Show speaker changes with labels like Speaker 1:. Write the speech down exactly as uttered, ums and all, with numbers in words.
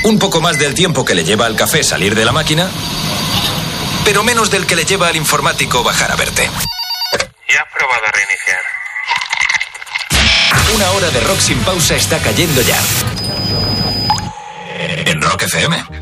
Speaker 1: Un poco más del tiempo que le lleva al café salir de la máquina, pero menos del que le lleva al informático bajar a verte.
Speaker 2: Ya has probado a reiniciar.
Speaker 1: Una hora de rock sin pausa está cayendo ya. En Rock F M.